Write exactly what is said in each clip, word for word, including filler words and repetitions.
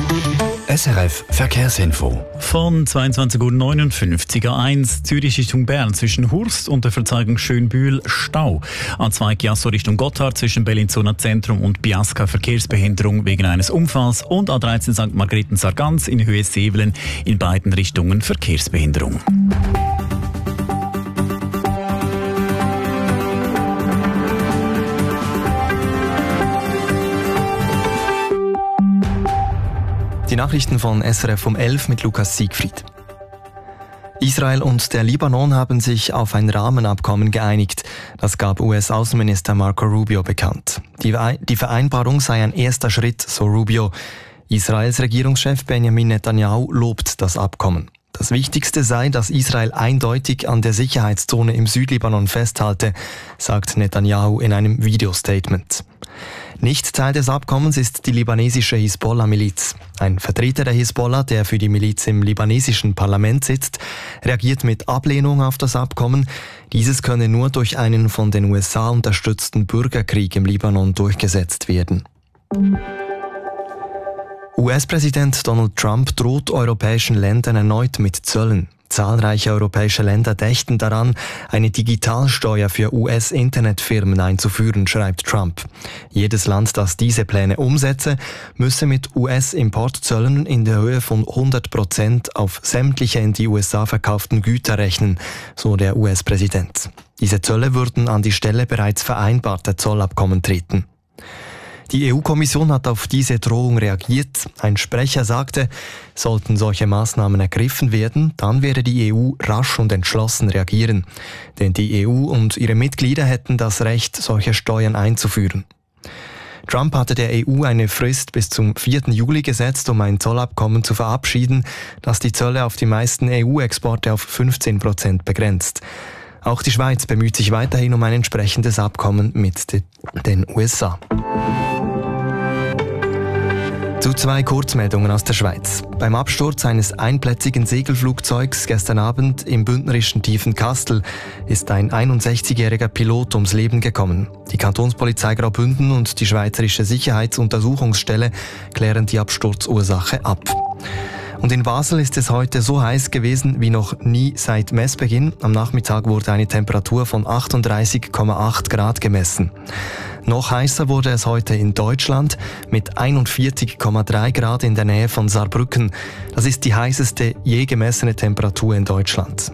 S R F Verkehrsinfo. Von zweiundzwanzig Uhr neunundfünfzig A eins Zürich Richtung Bern zwischen Hurst und der Verzeigung Schönbühl Stau. A zwei Chiasso Richtung Gotthard zwischen Bellinzona Zentrum und Biasca Verkehrsbehinderung wegen eines Unfalls und A dreizehn Sankt Margrethen-Sargans in Höhe Sevelen in beiden Richtungen Verkehrsbehinderung. Die Nachrichten von S R F um elf mit Lukas Siegfried. Israel und der Libanon haben sich auf ein Rahmenabkommen geeinigt. Das gab U S-Außenminister Marco Rubio bekannt. Die, die Vereinbarung sei ein erster Schritt, so Rubio. Israels Regierungschef Benjamin Netanyahu lobt das Abkommen. Das Wichtigste sei, dass Israel eindeutig an der Sicherheitszone im Südlibanon festhalte, sagt Netanyahu in einem Videostatement. Nicht Teil des Abkommens ist die libanesische Hisbollah-Miliz. Ein Vertreter der Hisbollah, der für die Miliz im libanesischen Parlament sitzt, reagiert mit Ablehnung auf das Abkommen. Dieses könne nur durch einen von den U S A unterstützten Bürgerkrieg im Libanon durchgesetzt werden. U S-Präsident Donald Trump droht europäischen Ländern erneut mit Zöllen. Zahlreiche europäische Länder dächten daran, eine Digitalsteuer für U S-Internetfirmen einzuführen, schreibt Trump. Jedes Land, das diese Pläne umsetze, müsse mit U S-Importzöllen in der Höhe von hundert Prozent auf sämtliche in die U S A verkauften Güter rechnen, so der U S-Präsident. Diese Zölle würden an die Stelle bereits vereinbarter Zollabkommen treten. Die E U-Kommission hat auf diese Drohung reagiert. Ein Sprecher sagte, sollten solche Maßnahmen ergriffen werden, dann werde die E U rasch und entschlossen reagieren. Denn die E U und ihre Mitglieder hätten das Recht, solche Steuern einzuführen. Trump hatte der E U eine Frist bis zum vierten Juli gesetzt, um ein Zollabkommen zu verabschieden, das die Zölle auf die meisten E U-Exporte auf fünfzehn Prozent begrenzt. Auch die Schweiz bemüht sich weiterhin um ein entsprechendes Abkommen mit den U S A. Zu zwei Kurzmeldungen aus der Schweiz. Beim Absturz eines einplätzigen Segelflugzeugs gestern Abend im bündnerischen Tiefenkastel ist ein einundsechzigjähriger Pilot ums Leben gekommen. Die Kantonspolizei Graubünden und die Schweizerische Sicherheitsuntersuchungsstelle klären die Absturzursache ab. Und in Basel ist es heute so heiß gewesen wie noch nie seit Messbeginn. Am Nachmittag wurde eine Temperatur von achtunddreißig Komma acht Grad gemessen. Noch heißer wurde es heute in Deutschland mit einundvierzig Komma drei Grad in der Nähe von Saarbrücken. Das ist die heißeste je gemessene Temperatur in Deutschland.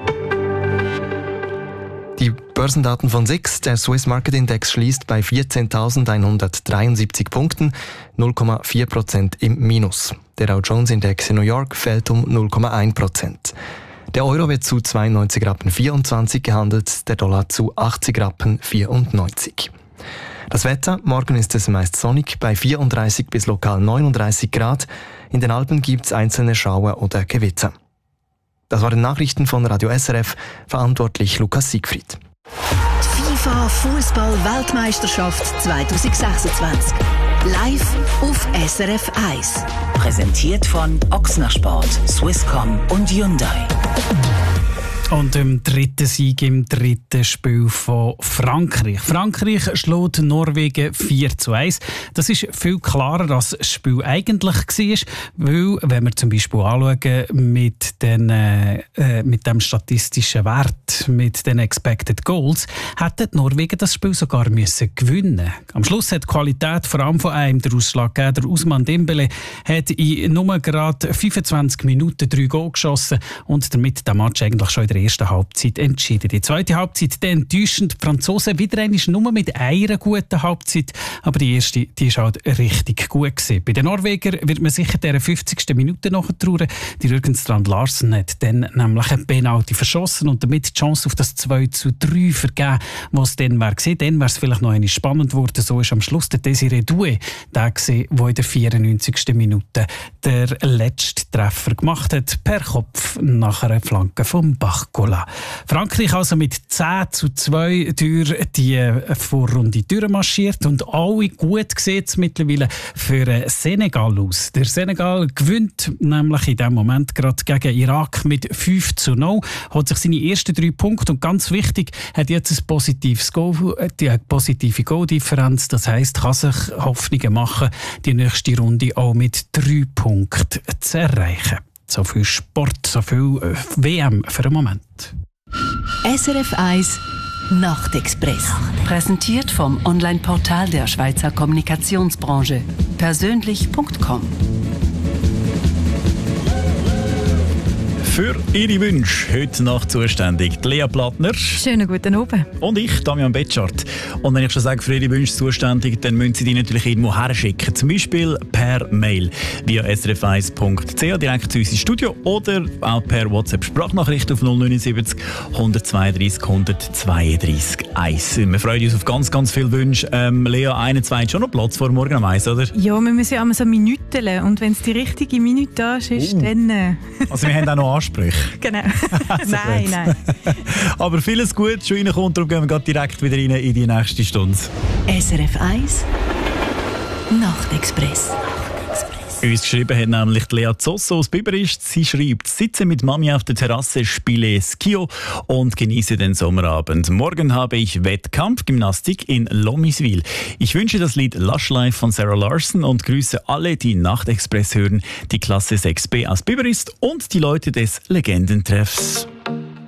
Die Börsendaten von S I X, der Swiss Market Index, schließt bei vierzehntausendeinhundertdreiundsiebzig Punkten, null Komma vier Prozent im Minus. Der Dow Jones Index in New York fällt um null Komma eins Prozent. Der Euro wird zu zweiundneunzig Rappen vierundzwanzig gehandelt, der Dollar zu achtzig Rappen vierundneunzig. Das Wetter, morgen ist es meist sonnig bei vierunddreißig bis lokal neununddreißig Grad. In den Alpen gibt es einzelne Schauer oder Gewitter. Das waren Nachrichten von Radio S R F, verantwortlich Lukas Siegfried. FIFA Fußball Weltmeisterschaft zwanzig sechsundzwanzig. Live auf S R F eins. Präsentiert von Ochsner Sport, Swisscom und Hyundai. Und im dritten Sieg im dritten Spiel von Frankreich. Frankreich schlägt Norwegen vier zu eins. Das ist viel klarer, als das Spiel eigentlich war. Weil, wenn wir zum Beispiel anschauen, mit, den, äh, mit dem statistischen Wert, mit den Expected Goals, hätte Norwegen das Spiel sogar müssen gewinnen. Am Schluss hat die Qualität vor allem von einem der Ausschlag gegeben. Der Ousmane Dembélé hat in nur gerade fünfundzwanzig Minuten drei Goal geschossen und damit den Match eigentlich schon in der ersten Halbzeit entschieden. Die zweite Halbzeit dann enttäuschend. Die Franzosen wieder einmal nur mit einer guten Halbzeit, aber die erste, die war halt richtig gut gewesen. Bei den Norwegern wird man sicher der fünfzigsten Minute nachtrauern. Die Jürgen Strand Larsen hat dann nämlich einen Penalty verschossen und damit die Chance auf das zwei zu drei vergeben, was dann wäre gewesen. Dann wäre es vielleicht noch einmal spannend geworden. So ist am Schluss der Desiree Doué der gewesen, der in der vierundneunzigsten Minute der letzte Treffer gemacht hat, per Kopf nach einer Flanke vom Bach. Chocolat. Frankreich also mit zehn zu zwei durch die Vorrunde durchmarschiert und alle gut sieht es mittlerweile für Senegal aus. Der Senegal gewinnt nämlich in diesem Moment gerade gegen Irak mit fünf zu null, hat sich seine ersten drei Punkte und ganz wichtig, hat jetzt ein positives Goal, die positive Goaldifferenz, das heisst, kann sich Hoffnungen machen, die nächste Runde auch mit drei Punkten zu erreichen. So viel Sport, so viel W M für den Moment. S R F eins Nachtexpress. Präsentiert vom Online-Portal der Schweizer Kommunikationsbranche. persönlich punkt com. Für Ihre Wünsche heute Nacht zuständig Lea Plattner. Schönen guten Abend. Und ich, Damian Betschart. Und wenn ich schon sage, für Ihre Wünsche zuständig, dann müssen Sie die natürlich irgendwo herschicken. Zum Beispiel per Mail via s r f eins punkt c h direkt zu uns ins Studio oder auch per WhatsApp-Sprachnachricht auf null neun sieben null eins zwei drei null eins zwei drei eins. Wir freuen uns auf ganz, ganz viele Wünsche. Ähm, Lea, einen, zwei, schon noch Platz vor morgen am eins, oder? Ja, wir müssen ja immer so Minuten. Und wenn es die richtige Minute ist, uh. dann... Äh. Also wir haben auch noch Ansprüche. Genau. nein, nein. Aber vieles gut, schon reinkommt, darum gehen wir direkt wieder rein in die nächste Stunde. S R F eins Nachtexpress. Uns geschrieben hat nämlich Lea Zosso aus Biberist. Sie schreibt, sitze mit Mami auf der Terrasse, spiele Skio und genieße den Sommerabend. Morgen habe ich Wettkampf Gymnastik in Lomiswil. Ich wünsche das Lied Lush Life von Sarah Larson und grüße alle, die Nachtexpress hören, die Klasse sechs b aus Biberist und die Leute des Legendentreffs.